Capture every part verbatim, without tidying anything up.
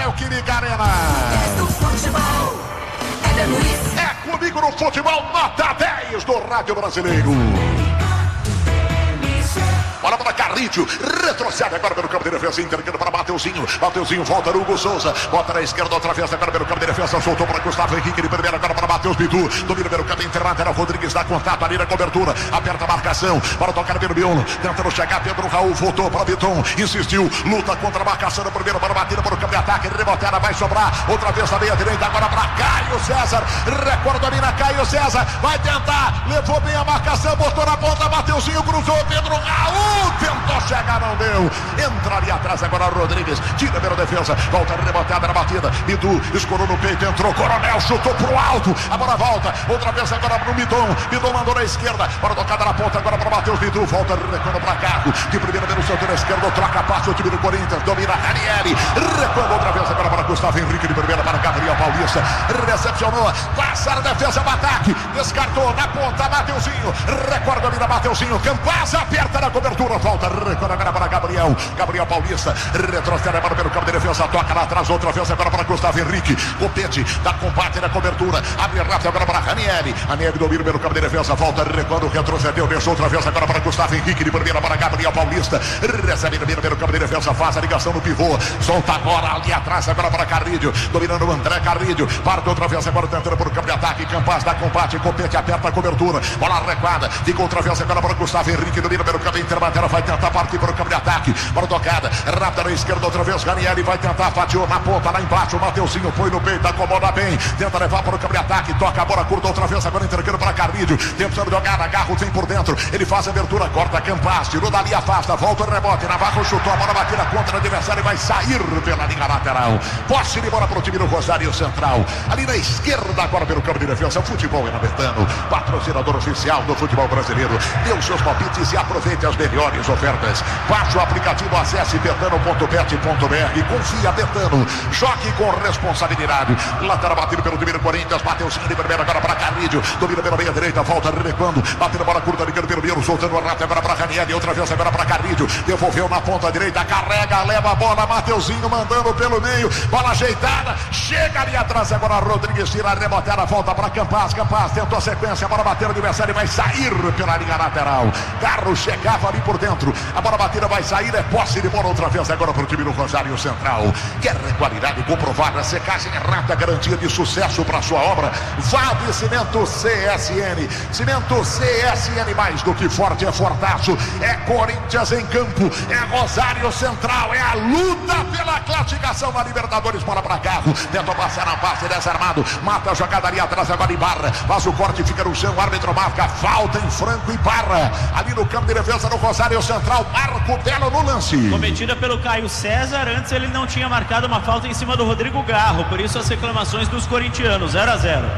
Neoquímica Arena. É do futebol, é Luiz. É comigo no futebol, nota dez do Rádio Brasileiro. Bola para Carrídio, retrocede agora pelo campo de defesa, entregando para Mateuzinho. Mateuzinho volta no Hugo Souza, bota na esquerda outra vez agora pelo campo de defesa, soltou para Gustavo Henrique, de primeiro agora para Matheus Bidu. Domina pelo campo interlateral, Rodrigues dá contato ali na cobertura, aperta a marcação, para tocar pelo Biolo, tentando chegar, Pedro Raul voltou para Biton, insistiu, luta contra a marcação da primeira para batida para o campo de ataque, rebotada, vai sobrar, outra vez na meia direita, agora para Caio César, recorde ali na Caio César, vai tentar, levou bem a marcação, botou na ponta, Mateuzinho cruzou, Pedro Raul tentou chegar, não deu, entra ali atrás agora Rodrigues, tira pela defesa, volta rebotada na batida, Bidu escorou no peito, entrou, Coronel chutou pro alto, a bola volta, outra vez agora pro Bidon, Bidon mandou na esquerda, para tocada na ponta agora para Matheus Bidu, volta recuando para Carro, de primeira pelo setor esquerdo, troca passe o time do Corinthians, domina Ranieri, recuando outra vez agora para Gustavo Henrique, de primeira para Gabriel Paulista, recepcionou, passa a defesa do ataque, descartou na ponta, Mateuzinho, recorda, domina Mateuzinho, Campaz aperta na cobertura, volta, recuando agora para Gabriel, Gabriel Paulista, retrocede agora pelo campo de defesa, toca lá atrás, outra vez agora para Gustavo Henrique, Copete, dá combate na cobertura, abre rápido agora para Ranieri, Ranieri domina pelo campo de defesa, volta, recuando, retrocedeu, deixou outra vez agora para Gustavo Henrique, de primeira para Gabriel Paulista, recebe, domina pelo campo de defesa, faz a ligação no pivô, solta agora ali atrás agora para Carrídio, dominando o André Carrídio, parte outra vez agora tentando por campo de ataque, Campaz dá combate, Copete aperta a cobertura, bola recuada, fica outra vez agora para Gustavo Henrique, domina pelo campo intermatéria, vai tentar partir para o campo de ataque, para tocada, rápida na esquerda, outra vez Ranieri vai tentar, fatiou na ponta, lá embaixo, Mateuzinho põe no peito, acomoda bem, tenta levar para o campo de ataque, toca a bola curta outra vez, agora entregando para Carvídio, tentando jogar, agarra o vem por dentro, ele faz a abertura, corta Campaz, tirou dali, afasta, volta o rebote, Navarro chutou, a bola batida contra o adversário e vai sair pela linha lateral, posse de bola para o time do Rosário Central, ali na esquerda agora pelo campo de defesa, futebol Betano, patrocinador oficial do futebol brasileiro, dê os seus palpites e aproveite as melhores ofertas, baixe o aplicativo, acesse betano ponto bet ponto br, confia Betano, jogue com responsabilidade, lateral batido pelo time do Corinthians, Mateuzinho de primeira agora para Carrídio, domina pela meia direita, volta recuando, batendo a bola curta, ligando pelo meio, soltando o rato agora para Ranieri, outra vez agora para Carrídio, devolveu na ponta direita, carrega, leva a bola, Mateuzinho mandando pelo meio, bola ajeitada, chega ali atrás agora Rodrigues, tira a rebotada, volta para Campaz, Campaz tentou a sequência, a bola bateu no adversário, vai sair pela linha lateral, Carro chegava ali por dentro, a bola batida vai sair, é posse de bola outra vez agora para o time do Rosário Central, quer qualidade comprovada, secagem rápida, garantia de sucesso para sua obra, vá de Cimento C S N, Cimento C S N, mais do que forte, é fortaço, é Corinthians em campo, é Rosário Central, é a luta pela classificação da Libertadores, bola para Carro, tentou passar na base, desarmado, mata a jogada ali atrás agora em Barra, faz o corte, fica no chão, o árbitro marca, falta em Franco e Barra, ali no campo de defesa do Rosário Central, Marco Belo no lance. Cometida pelo Caio César, antes ele não tinha marcado uma falta em cima do Rodrigo Garro, por isso as reclamações dos corintianos, zero a zero.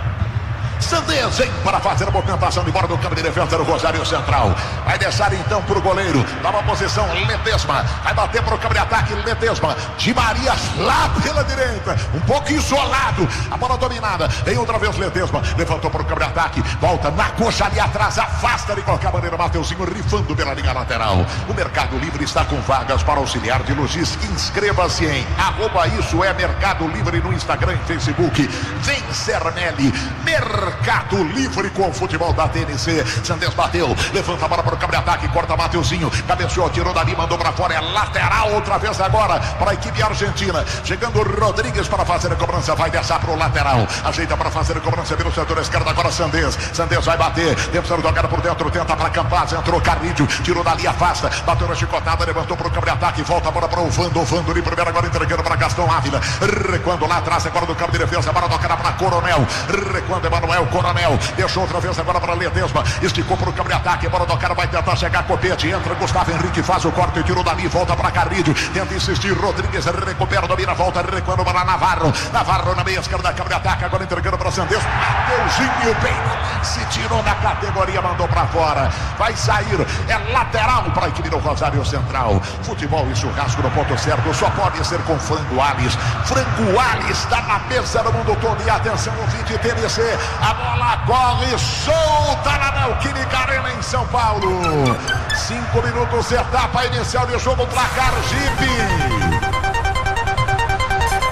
Sandez vem para fazer a movimentação de bola do campo de defesa do Rosário Central. Vai deixar então para o goleiro. Dá uma posição, Ledesma. Vai bater para o campo de ataque, Ledesma. Di Maria lá pela direita. Um pouco isolado. A bola dominada. Vem outra vez Ledesma. Levantou para o campo de ataque. Volta na coxa ali atrás. Afasta de qualquer maneira. Mateuzinho rifando pela linha lateral. O Mercado Livre está com vagas para auxiliar de logística. Inscreva-se em arroba isso é Mercado Livre no Instagram e Facebook. Vem Cernelli. Mercado Mercado Livre com o futebol da T N C. Sandez bateu, levanta a bola para o campo de ataque, corta Mateuzinho, cabeceou, tirou dali, mandou para fora, é lateral outra vez agora para a equipe argentina. Chegando Rodrigues para fazer a cobrança, vai descer para o lateral, ajeita para fazer a cobrança pelo setor esquerdo, agora Sandez. Sandez vai bater, tentando jogar por dentro, tenta para Campaz, entrou Carrídio, tirou dali, afasta, bateu na chicotada, levantou para o campo de ataque, volta a bola para o Vando, o Vando de primeiro agora entregando para Gastão Ávila, recuando lá atrás agora do campo de defesa, a bola tocada para Coronel, recuando Emanuel Coronel, deixou outra vez agora para Ledesma, esticou para o campo de ataque, a bola do cara vai tentar chegar, Copete, entra Gustavo Henrique, faz o corte, tirou dali, volta para Carrídio, tenta insistir, Rodrigues recupera, domina, volta, recuando para Navarro, Navarro na meia esquerda, campo de ataque, agora entregando para Sandez, Mateuzinho bem no lance, tirou da categoria, mandou para fora, vai sair, é lateral para a equipe do Rosário Central. Futebol e churrasco no ponto certo, só pode ser com Frango Alves. Frango Alves está na mesa do mundo todo, e atenção, ouvinte T N C, a bola corre solta na Neoquímica Arena em São Paulo. Cinco minutos, etapa inicial de jogo, placar Jeep.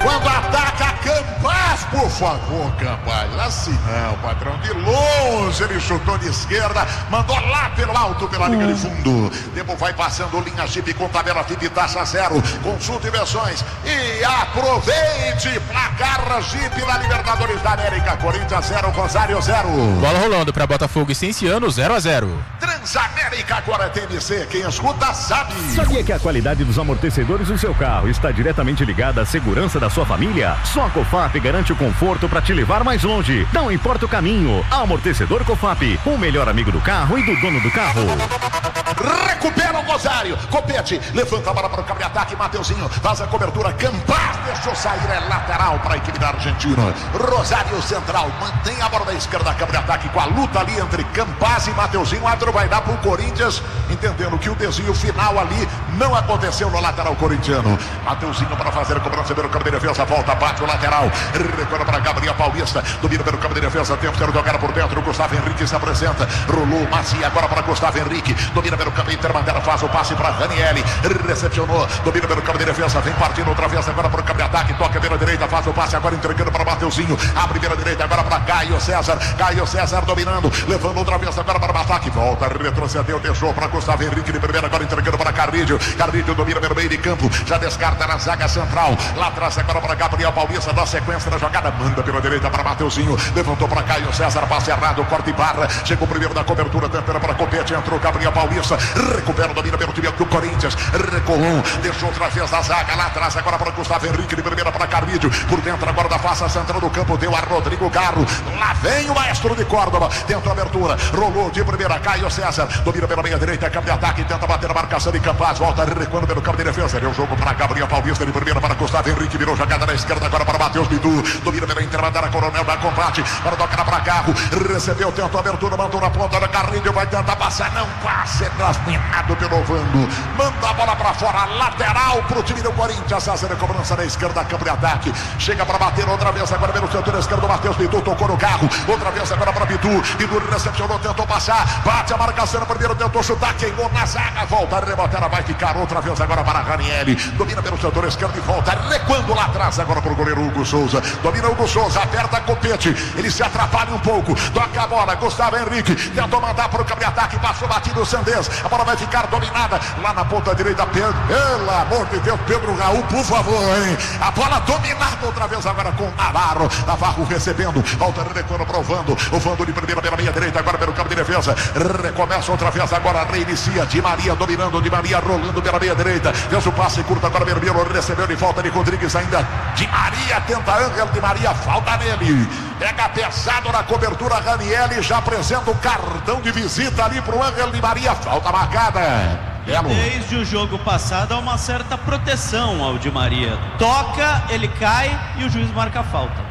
Quando ataca Campaz, por favor, Campaz. Assim não, patrão. De longe ele chutou de esquerda, mandou lá pelo alto, pela linha de fundo. Tempo vai passando, linha Jeep com tabela F I P, taxa zero. Consulte versões e aproveite. Placar Jeep na Libertadores da América. Corinthians zero, Rosário zero. Bola rolando para Botafogo e Cienciano, zero a zero. Transamérica agora é T M C. Quem escuta sabe. Sabia que a qualidade dos amortecedores do seu carro está diretamente ligada à segurança da sua família? Só a Cofap garante o conforto para te levar mais longe. Não importa o caminho. Amortecedor Cofap, o melhor amigo do carro e do dono do carro. Recupera o Rosário. Compete. Levanta a bola para o campo de ataque. Mateuzinho faz a cobertura. Campaz deixou sair. É lateral para a equipe da Argentina. Rosário central. Mantém a bola da esquerda. Campo de ataque com a luta ali entre Campaz e Mateuzinho. O árbitro vai dar para o Corinthians, entendendo que o desvio final ali não aconteceu no lateral corintiano. Mateuzinho para fazer a cobrança pelo campo de defesa. Volta, bate o lateral. Recorre para Gabriel Paulista. Domina pelo campo de defesa. Tempo de tocar por dentro. Gustavo Henrique se apresenta. Rolou Macia agora para Gustavo Henrique. Domina pelo campo intermediário. Faz o passe para Ranieri. Recepcionou. Domina pelo campo de defesa. Vem partindo outra vez agora para o campo de ataque. Toca pela direita. Faz o passe agora entregando para Mateuzinho. Abre pela direita agora para Caio César. Caio César dominando. Levando outra vez agora para o ataque. Volta. Retrocedeu. Deixou para Gustavo Henrique de primeira. Agora entregando para Carvídio. Carvídio domina pelo meio de campo. Já descarta na zaga central. Lá atrás agora para Gabriel Paulista. Dá sequência da jogada. Manda pela direita para Mateuzinho. Levantou para Caio César. Passe errado. Corte e barra. Chegou primeiro da cobertura. Tempera para Copete. Entrou Gabriel Paulista. Recupera. Domina pelo time do Corinthians. Recolou. Deixou outra vez a zaga. Lá atrás agora para Gustavo Henrique. De primeira para Carvídio. Por dentro agora da face central do campo. Deu a Rodrigo Garro. Lá vem o maestro de Córdoba. Tentou a abertura. Rolou de primeira. Caio César. Domina pela meia direita. Campo de ataque. Tenta bater a marcação de Campaz. Volta recuando pelo campo de defesa. Deu o jogo para Gabriel Paulista. De primeira para Gustavo Henrique. Virou jogada na esquerda agora para Matheus Bidu. Domina pela intermediária. Coronel da combate. Para tocar para Carro. Recebeu. Tentou a abertura. Mandou na ponta da Carrinho. Vai tentar passar. Não passe. Transminado pelo Vando. Manda a bola para fora. Lateral para o time do Corinthians. Fazer a cobrança na esquerda. Campo de ataque. Chega para bater outra vez. Agora pelo setor esquerdo. Matheus Bidu. Tocou no carro. Outra vez agora para Bidu. Bidu recepcionou. Tentou passar. Bate a marcação. Primeiro tentou chutar. Queimou na zaga. Volta. Rebotera. Vai ficar outra vez agora para Ranieri. Domina pelo setor esquerdo e volta. Recuando lá atrás agora para o goleiro Hugo Souza. Domina Hugo Souza. Aperta Copete. Ele se atrapalha um pouco. Toca a bola. Gustavo Henrique. Tentou mandar para o campo de ataque. Passou batido o Sandez. A bola vai ficar dominada lá na ponta direita. Pedro. Pelo amor de Deus. Pedro Raul, por favor, hein? A bola dominada outra vez agora com Navarro. Navarro recebendo. Volta recuando para o Vando. O Vando de primeira pela meia direita. Agora pelo campo de defesa. Recomeça outra vez agora. Reinicia. Di Maria dominando. Di Maria rolando pela meia direita. Fez o passe curto agora. Vermelho recebeu de volta de Rodrigues ainda. Di Maria tenta Ângelo. Di Maria falta nele. Pega pesado na cobertura. Ranieri já apresenta o cartão de visita ali pro Ângelo Di Maria. Falta marcada. Desde o jogo passado há uma certa proteção ao Di Maria. Toca, ele cai e o juiz marca a falta.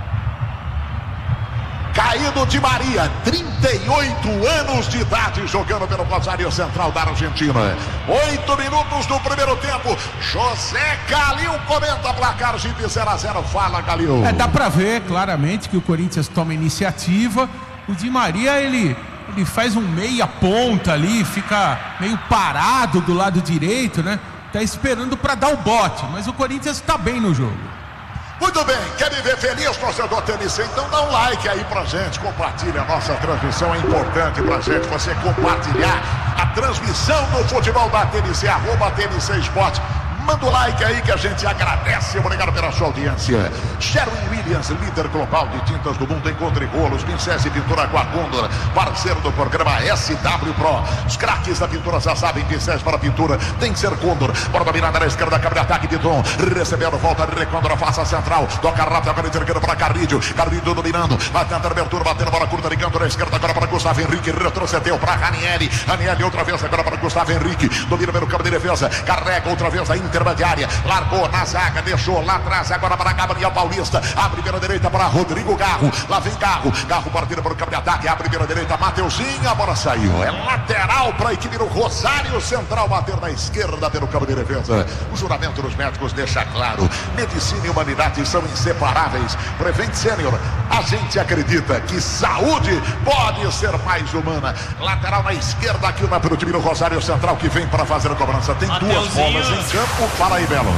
Caído Di Maria, trinta e oito anos de idade, jogando pelo Rosário Central da Argentina. Oito minutos do primeiro tempo. José Calil comenta placar Jeep zero a zero. Fala, Calil. É, dá pra ver claramente que o Corinthians toma iniciativa. O Di Maria, ele, ele faz um meia ponta ali, fica meio parado do lado direito, né? Tá esperando pra dar o bote, mas o Corinthians tá bem no jogo. Muito bem, quer me ver feliz, torcedor T M C? Então dá um like aí pra gente, compartilha a nossa transmissão, é importante pra gente você compartilhar a transmissão do futebol da T M C, arroba T M C Esporte. Manda o like aí que a gente agradece. Obrigado pela sua audiência. Sherwin Williams, líder global de tintas do mundo. Encontre rolos, pincéis e pintura com a Condor. Parceiro do programa S W Pro. Os craques da pintura já sabem, pincéis para pintura tem que ser Condor. Bola dominada na esquerda, cabe ataque de Tom. Recebendo, volta, Condor a face central. Toca rápido, agora entregando para Carrídio. Carrídio dominando. Vai tentar abertura, batendo bola curta de canto na esquerda. Agora para Gustavo Henrique. Retrocedeu para Ranieri. Ranieri outra vez, agora para Gustavo Henrique. Domina pelo campo de defesa. Carrega outra vez a intermediária, largou na zaga, deixou lá atrás, agora para Gabriel Paulista, abre pela direita para Rodrigo Garro, lá vem Garro, Garro partindo para o campo de ataque, abre pela direita, Mateuzinho, a bola saiu, é lateral para a equipe do Rosário Central, bater na esquerda pelo campo de defesa. O juramento dos médicos deixa claro, medicina e humanidade são inseparáveis. Prevent Senior, a gente acredita que saúde pode ser mais humana. Lateral na esquerda aqui na pelo time do Rosário Central, que vem para fazer a cobrança, tem duas bolas em campo. Fala aí, Belo.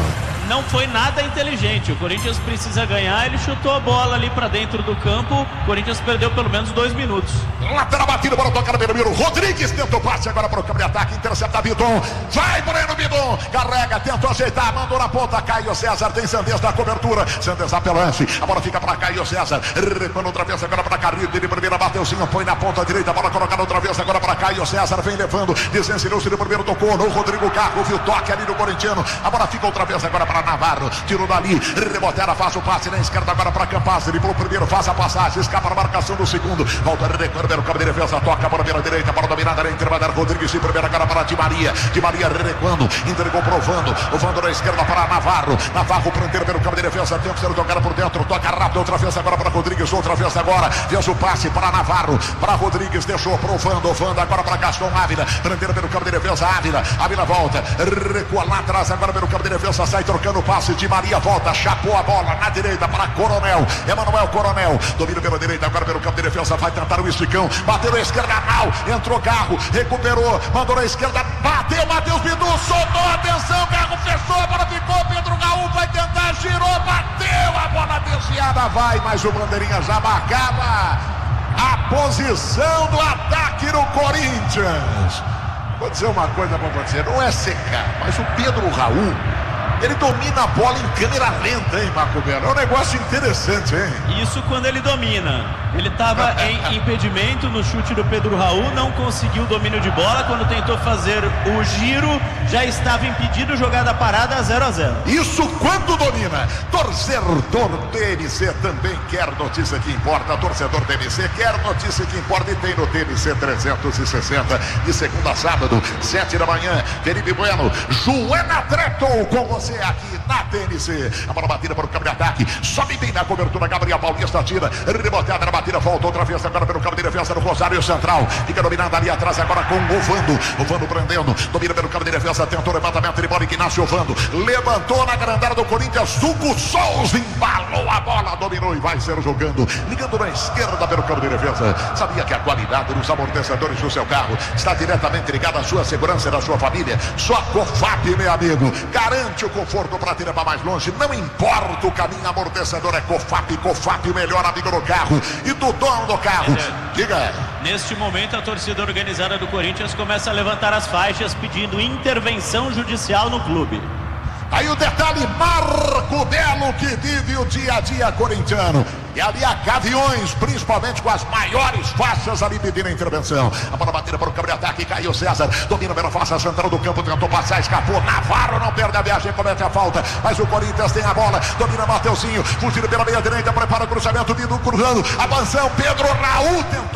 não foi nada inteligente. O Corinthians precisa ganhar, ele chutou a bola ali para dentro do campo. O Corinthians perdeu pelo menos dois minutos. Lateral batida, bola tocar no Birubiru. Rodrigues tenta o passe agora para o campo de ataque, intercepta Bidon. Vai Breno Bidon, carrega, tenta ajeitar, mandou na ponta. Caio César tem Sanders na cobertura. Sanders apelante, a bola fica para Caio César. Recuando outra vez agora para Carrilho. De primeira bateuzinho, põe na ponta direita, a bola colocada outra vez agora para Caio César. Vem levando, desvencilhou-se de primeiro, tocou no Rodrigo Carro. Viu toque ali no corintiano. A bola fica outra vez agora para Navarro. Tirou dali, Rebotera faz o passe na esquerda agora para Campas. Ele pro primeiro, faz a passagem, escapa a marcação do segundo. Volta recuando, o campo de defesa, toca a bola pela direita, bola dominada na intermediária. Rodrigues de primeira agora para Di Maria. Di Maria recuando, entregou provando. O Vando na esquerda para Navarro. Navarro pranteiro pelo campo de defesa, tenta ser tocado por dentro, toca rápido outra vez agora para Rodrigues, outra vez agora. Fez o passe para Navarro, para Rodrigues, deixou provando. Vando agora para Gaston Ávila. Pranteiro pelo campo de defesa, Ávila. Ávila volta, recua lá atrás agora pelo campo de defesa, sai trocando o passe. Di Maria volta, chapou a bola na direita para Coronel. Emanuel Coronel, domina pela direita agora pelo campo de defesa, vai tentar o esticão, bateu na esquerda mal, entrou Carro, recuperou, mandou na esquerda, bateu, Matheus Bidu, soltou, atenção, Carro fechou, a bola ficou, Pedro Raul vai tentar, girou, bateu, a bola desviada, vai, mas o bandeirinha já marcava a posição do ataque no Corinthians. Vou dizer uma coisa pra você, não é secar, mas o Pedro Raul, ele domina a bola em câmera lenta, hein, Marco Belo? É um negócio interessante, hein? Isso quando ele domina. Ele estava em impedimento no chute do Pedro Raul, não conseguiu o domínio de bola. Quando tentou fazer o giro, já estava impedido, jogada parada, zero a zero. Isso quando domina. Torcedor T M C também quer notícia que importa. Torcedor T M C quer notícia que importa e tem no T M C trezentos e sessenta, de segunda a sábado, sete da manhã. Felipe Bueno, Joana Treto com você aqui na T M C. A bola batida para o campo de ataque, sobe bem na cobertura, Gabriel Paulista tira, reboteada na batida, volta outra vez agora pelo campo de defesa do Rosário Central, fica dominado ali atrás agora com o Vando, o Vando prendendo, domina pelo campo de defesa, tentou levantamento de bola, Ignacio Vando, levantou na grandada do Corinthians, Hugo Souza embalou a bola, dominou e vai ser jogando, ligando na esquerda pelo campo de defesa. Sabia que a qualidade dos amortecedores do seu carro está diretamente ligada à sua segurança e da sua família? Só a Cofap, meu amigo, garante o conforto para te levar mais longe, não importa o caminho, amortecedor é Cofap. Cofap, o melhor amigo do carro e do dono do carro. Diga. Neste momento a torcida organizada do Corinthians começa a levantar as faixas pedindo intervenção judicial no clube. Aí o detalhe, Marco Belo, que vive o dia a dia corintiano. E ali a Gaviões, principalmente com as maiores faixas ali pedindo a intervenção. A bola batida para o campo de ataque, Caio César, domina pela faixa central do campo, tentou passar, escapou. Navarro não perde a viagem, comete a falta. Mas o Corinthians tem a bola, domina Mateuzinho, fugindo pela meia direita, prepara o cruzamento, vindo cruzando. Avanção, Pedro Raul tentou.